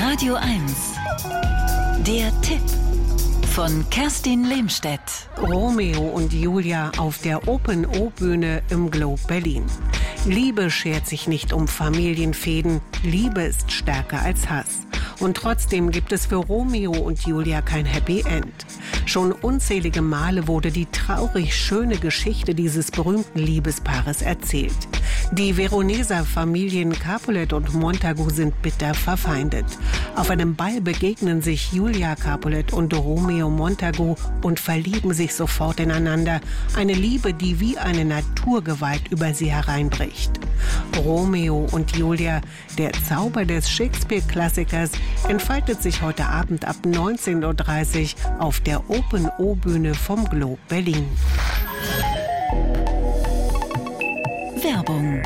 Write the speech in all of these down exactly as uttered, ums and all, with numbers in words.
Radio eins. Der Tipp von Kerstin Lehmstedt. Romeo und Julia auf der Open-O-Bühne im Globe Berlin. Liebe schert sich nicht um Familienfäden. Liebe ist stärker als Hass. Und trotzdem gibt es für Romeo und Julia kein Happy End. Schon unzählige Male wurde die traurig schöne Geschichte dieses berühmten Liebespaares erzählt. Die Veroneser Familien Capulet und Montagu sind bitter verfeindet. Auf einem Ball begegnen sich Julia Capulet und Romeo Montagu und verlieben sich sofort ineinander. Eine Liebe, die wie eine Naturgewalt über sie hereinbricht. Romeo und Julia, der Zauber des Shakespeare-Klassikers, entfaltet sich heute Abend ab neunzehn Uhr dreißig auf der Open-O-Bühne vom Globe Berlin. Werbung.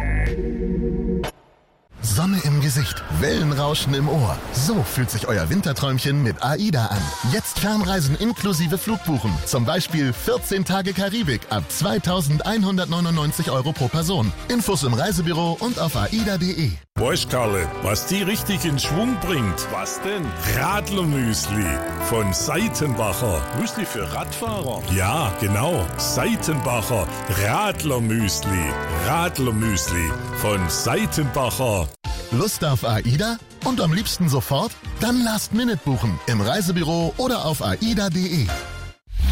Sonne im Gesicht, Wellenrauschen im Ohr. So fühlt sich euer Winterträumchen mit AIDA an. Jetzt Fernreisen inklusive Flugbuchen. Zum Beispiel vierzehn Tage Karibik ab zweitausendeinhundertneunundneunzig Euro pro Person. Infos im Reisebüro und auf aida punkt de. Weißt Karle, was die richtig in Schwung bringt? Was denn? Radlermüsli von Seitenbacher. Müsli für Radfahrer? Ja, genau. Seitenbacher Radlermüsli. Radlermüsli von Seitenbacher. Lust auf AIDA? Und am liebsten sofort? Dann Last Minute buchen im Reisebüro oder auf aida punkt de.